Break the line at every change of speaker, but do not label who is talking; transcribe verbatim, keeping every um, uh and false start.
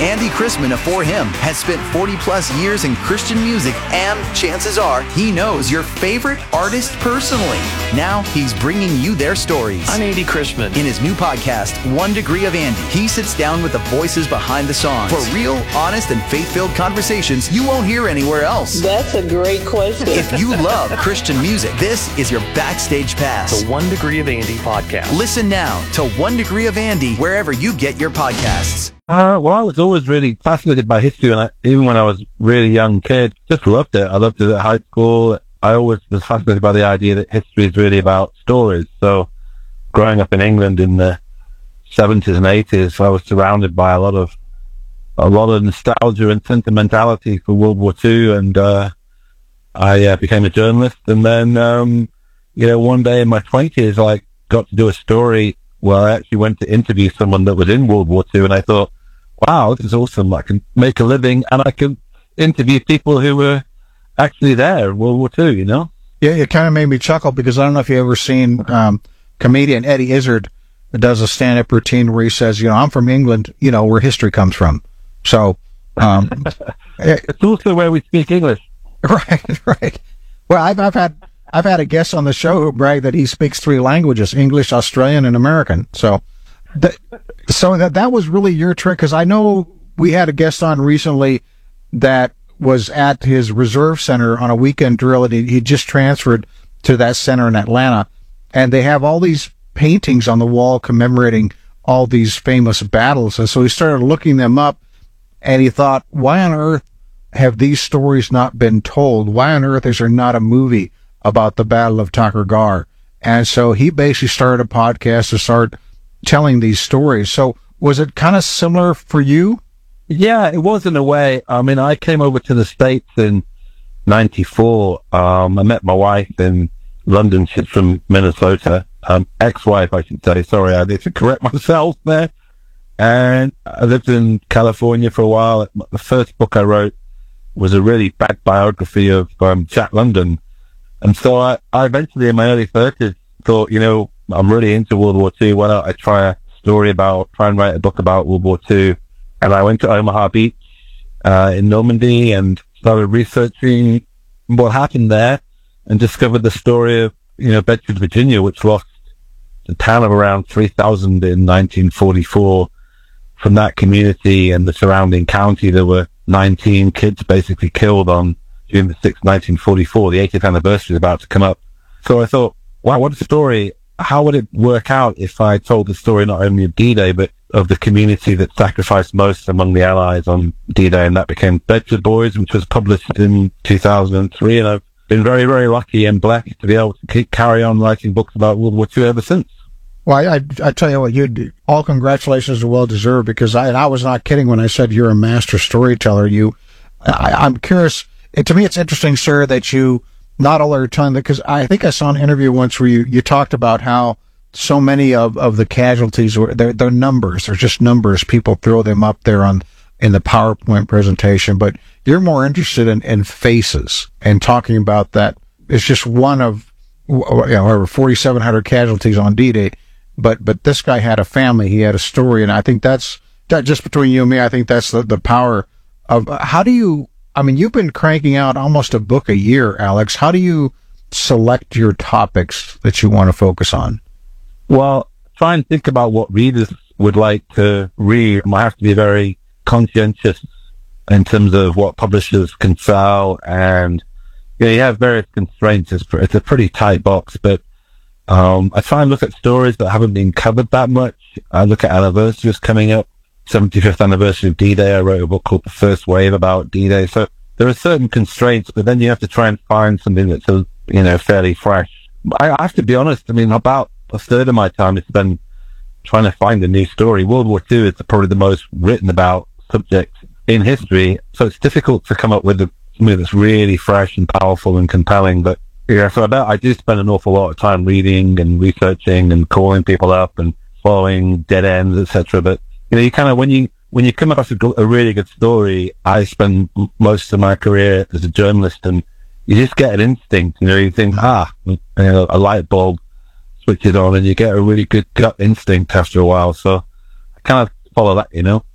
Andy Chrisman of For Him has spent forty plus years in Christian music, and chances are he knows your favorite artist personally. Now he's bringing you their stories.
I'm Andy Chrisman.
In his new podcast, One Degree of Andy, he sits down with the voices behind the songs for real, honest, and faith-filled conversations you won't hear anywhere else.
That's a great question.
If you love Christian music, this is your backstage pass.
The One Degree of Andy podcast.
Listen now to One Degree of Andy wherever you get your podcasts.
Uh, well, I was always really fascinated by history, and I, even when I was a really young kid, just loved it. I loved it at high school. I always was fascinated by the idea that history is really about stories. So, growing up in England in the seventies and eighties, I was surrounded by a lot of a lot of nostalgia and sentimentality for World War Two, and uh, I uh, became a journalist. And then, um, you know, one day in my twenties, I got to do a story where I actually went to interview someone that was in World War Two, and I thought, wow, this is awesome. I can make a living, and I can interview people who were actually there in World War Two, you know?
Yeah, it kind of made me chuckle, because I don't know if you've ever seen um, comedian Eddie Izzard does a stand-up routine where he says, you know, I'm from England, you know, where history comes from. So, um,
it's also where we speak English.
Right, right. Well, I've, I've had... I've had a guest on the show who bragged that he speaks three languages, English, Australian, and American. So that, so that, that was really your trick, because I know we had a guest on recently that was at his reserve center on a weekend drill, and he, he just transferred to that center in Atlanta, and they have all these paintings on the wall commemorating all these famous battles. And so he started looking them up, and he thought, why on earth have these stories not been told? Why on earth is there not a movie about the Battle of Takur Ghar? And so he basically started a podcast to start telling these stories. So was it kind of similar for you?
Yeah, it was in a way. I mean, I came over to the States in ninety-four. Um, I met my wife in London. She's from Minnesota. Um, ex-wife, I should say. Sorry, I need to correct myself there. And I lived in California for a while. The first book I wrote was a really bad biography of um, Jack London. And so I, I eventually, in my early thirties, thought, you know, I'm really into World War Two. Why don't I try a story about, try and write a book about World War Two? And I went to Omaha Beach uh, in Normandy and started researching what happened there, and discovered the story of, you know, Bedford, Virginia, which lost a town of around three thousand in nineteen forty-four. From that community and the surrounding county, there were nineteen kids basically killed on June the sixth, nineteen forty-four. The eightieth anniversary is about to come up. So I thought, wow, what a story. How would it work out if I told the story not only of D-Day, but of the community that sacrificed most among the Allies on D-Day? And that became Bedford Boys, which was published in two thousand three. And I've been very, very lucky and blessed to be able to keep, carry on writing books about World War Two ever since.
Well, I, I, I tell you what, you all congratulations are well deserved, because I, and I was not kidding when I said you're a master storyteller. You, I, I'm curious. It, to me, it's interesting, sir, that you not only are telling that, because I think I saw an interview once where you, you talked about how so many of, of the casualties were, they're, they're numbers. They're just numbers. People throw them up there on, in the PowerPoint presentation, but you're more interested in, in faces and talking about that. It's just one of, you know, over forty-seven hundred casualties on D-Day. But, but this guy had a family. He had a story. And I think that's, that just between you and me, I think that's the, the power of, how do you, I mean, you've been cranking out almost a book a year, Alex. How do you select your topics that you want to focus on?
Well, try and think about what readers would like to read. I have to be very conscientious in terms of what publishers can sell, and you know, you have various constraints. It's, it's a pretty tight box, but um, I try and look at stories that haven't been covered that much. I look at anniversaries coming up. seventy-fifth anniversary of D-Day. I wrote a book called The First Wave about D-Day. So there are certain constraints, but then you have to try and find something that's, you know, fairly fresh. I have to be honest. I mean, about a third of my time is spent trying to find a new story. World War Two is probably the most written about subject in history, so it's difficult to come up with a, something that's really fresh and powerful and compelling. But yeah, so I bet I do spend an awful lot of time reading and researching and calling people up and following dead ends, et cetera. But you know, you kind of, when you when you come across a, a really good story, I spend m- most of my career as a journalist, and you just get an instinct. You know, you think, ah, you know, a light bulb switches on, and you get a really good gut instinct after a while. So I kind of follow that, you know.